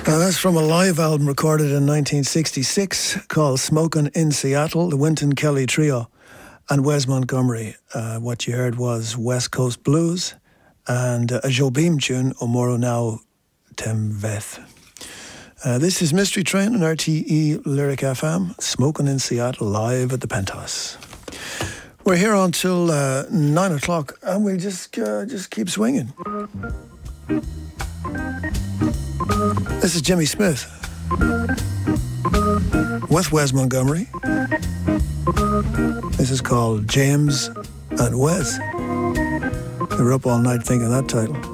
That's from a live album recorded in 1966 called Smokin' in Seattle, the Wynton Kelly Trio and Wes Montgomery. What you heard was West Coast Blues and a Joe Beam tune, Omoro Now Tem Veth. This is Mystery Train on RTE Lyric FM, Smokin' in Seattle, live at the Penthouse. We're here until 9 o'clock and we'll just keep swinging. This is Jimmy Smith with Wes Montgomery. This is called James and Wes. They were up all night thinking that title.